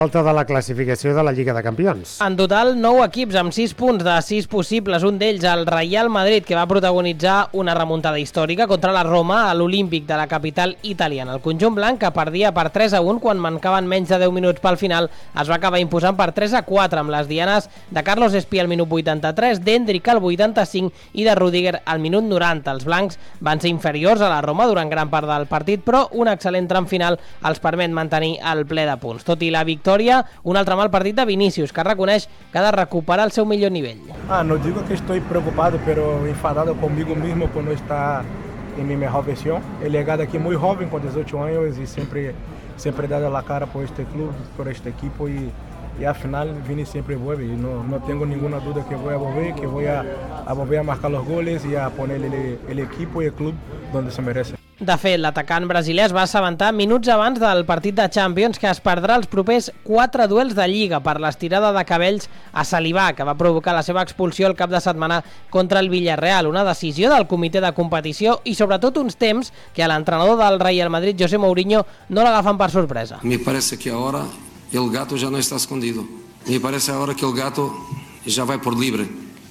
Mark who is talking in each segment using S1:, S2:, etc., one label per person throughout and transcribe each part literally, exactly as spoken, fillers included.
S1: Volta de la classificació de la Lliga de Campions.
S2: En total, nou equips amb sis punts de sis possibles. Un d'ells, el Real Madrid, que va protagonitzar una remuntada històrica contra la Roma a l'Olímpic de la capital italiana. El conjunt blanc, que perdia per tres a un quan mancaven menys de deu minuts pel final, es va acabar imposant per tres a quatre amb les dianes de Carlos Espí al minut vuitanta-tres, d'Endrick al vuitanta-cinc i de Rudiger al minut noranta. Els blancs van ser inferiors a la Roma durant gran part del partit, però un excel·lent tram final els permet mantenir el ple de punts. Tot i la victòria, un altre mal partit de Vinícius, que reconeix que ha de recuperar el seu millor nivell.
S3: Ah, no digo que estoy preocupado, pero enfadado conmigo mismo por no estar en mi mejor versión. He llegado aquí muy joven, con dieciocho años, y siempre, siempre he dado la cara por este club, por este equipo, y, y al final Vini siempre vuelve. Y no, no tengo ninguna duda que voy a volver, que voy a, a volver a marcar los goles y a poner el, el equipo y el club donde se merece.
S2: De fet, l'atacant brasiler es va assabentar minuts abans del partit de Champions que es perdrà els propers quatre duels de Lliga per l'estirada de cabells a Salivà, que va provocar la seva expulsió el cap de setmana contra el Villarreal. Una decisió del comitè de competició i sobretot uns temps que a l'entrenador del Real Madrid, José Mourinho, no l'agafen per sorpresa.
S4: Me parece que ahora el gato ya no está escondido. Me parece ahora que el gato ya va por libre.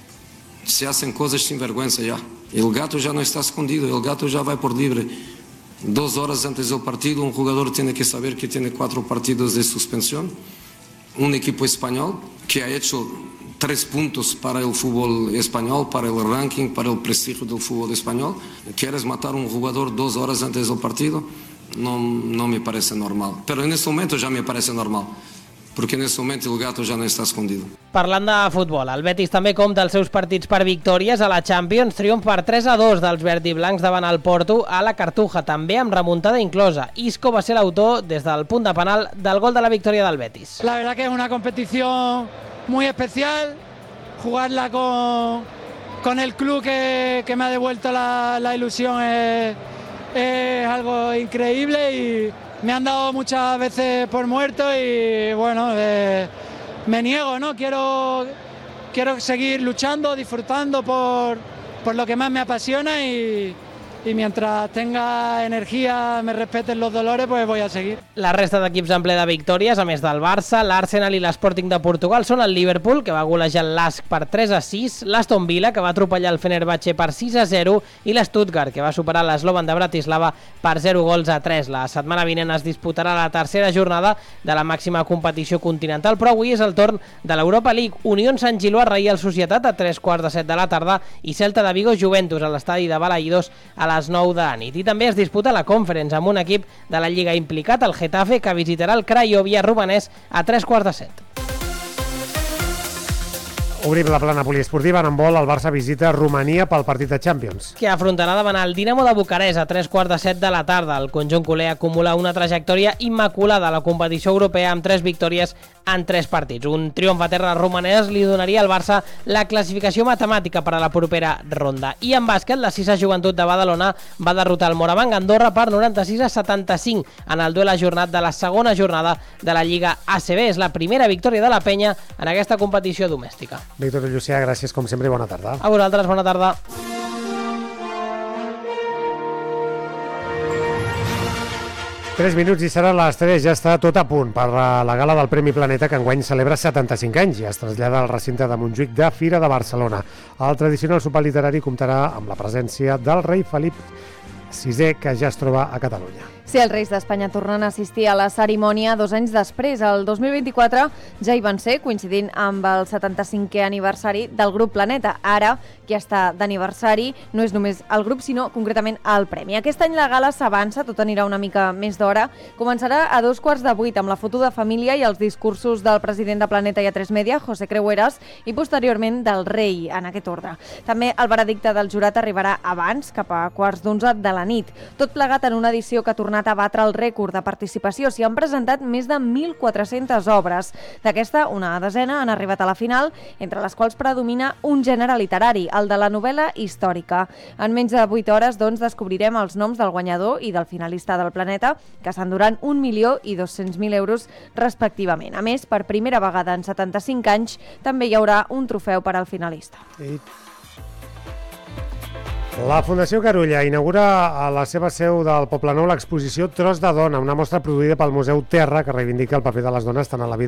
S4: Se hacen cosas sin vergüenza ya. El gato ya no está escondido, el gato ya va por libre. Dos horas antes del partido, un jugador tiene que saber que tiene cuatro partidos de suspensión. Un equipo español que ha hecho tres puntos para el fútbol español, para el ranking, para el prestigio del fútbol español. ¿Quieres matar a un jugador dos horas antes del partido? No, no me parece normal. Pero en este momento ya me parece normal. Perquè en aquest moment el gato ja no està escondido.
S2: Parlant de futbol, el Betis també compta els seus partits per victòries a la Champions. Triomf per tres a dos dels verdiblancs davant el Porto a la Cartuja, també amb remuntada inclosa. Isco va ser l'autor des del punt de penal del gol de la victòria del Betis.
S5: La verdad que es una competición muy especial, jugarla con, con el club que, que me ha devuelto la, la ilusión es, es algo increíble y me han dado muchas veces por muerto y bueno, eh, me niego, ¿no? Quiero, quiero seguir luchando, disfrutando por, por lo que más me apasiona y, y mientras tenga energía, me respeten los dolores, pues voy a seguir.
S2: La resta d'equips en ple de victòries, a més del Barça, l'Arsenal i l'Sporting de Portugal, són el Liverpool, que va golejar el Lask per tres a sis, l'Aston Villa, que va atropellar el Fenerbahce per sis a zero, i l'Stuttgart, que va superar l'Slovan de Bratislava per zero gols a tres. La setmana vinent es disputarà la tercera jornada de la màxima competició continental, però avui és el torn de l'Europa League. Unión Sant Giló Reial Societat a tres quarts de set de la tarda i Celta de Vigo Juventus a l'estadi de Balaïdos a les nou de la nit. I també es disputa la Conference amb un equip de la Lliga implicat, el Getafe, que visitarà el Craiovia romanès a tres quarts de set.
S1: Obrim la plana poliesportiva. En handbol, el Barça visita Romania pel partit de Champions,
S2: que afrontarà davant el Dinamo de Bucarest a tres quarts de set de la tarda. El conjunt culer acumula una trajectòria immaculada a la competició europea amb tres victòries en tres partits. Un triomf a terra romanès li donaria al Barça la classificació matemàtica per a la propera ronda. I en bàsquet, la Sisa Joventut de Badalona va derrotar el Morabanc Andorra per noranta-sis a setanta-cinc en el duel ajornat de la segona jornada de la Lliga A C B. És la primera victòria de la penya en aquesta competició domèstica.
S1: Víctor Llucià, gràcies com sempre i bona tarda.
S2: A vosaltres, bona tarda.
S1: Tres minuts i seran les tres, ja està tot a punt per la gala del Premi Planeta, que enguany celebra setanta-cinc anys i es trasllada al recinte de Montjuïc de Fira de Barcelona. El tradicional sopar literari comptarà amb la presència del rei Felip sisè, que ja es troba a Catalunya.
S6: Sí, els Reis d'Espanya tornen a assistir a la cerimònia dos anys després. El dos mil vint-i-quatre ja hi van ser, coincidint amb el setanta-cinquè aniversari del grup Planeta. Ara, qui està d'aniversari no és només el grup, sinó concretament el premi. Aquest any la gala s'avança, tot anirà una mica més d'hora. Començarà a dos quarts de vuit amb la foto de família i els discursos del president de Planeta i A tres Media, José Creueras, i posteriorment del rei, en aquest ordre. També el veredicte del jurat arribarà abans, cap a quarts d'onze de la nit. Tot plegat en una edició que ha tornat a batre el rècord de participació. S'hi han presentat més de mil quatre-centes obres. D'aquesta, una desena han arribat a la final, entre les quals predomina un gènere literari, el de la novel·la històrica. En menys de vuit hores, doncs, descobrirem els noms del guanyador i del finalista del Planeta, que s'enduran un milió i dos-cents mil euros respectivament. A més, per primera vegada en setanta-cinc anys, també hi haurà un trofeu per al finalista.
S1: I... La Fundació Carulla inaugura a la seva seu del Poblenou l'exposició Tros de Dona, una mostra produïda pel Museu Terra que reivindica el paper de les dones tant a la vida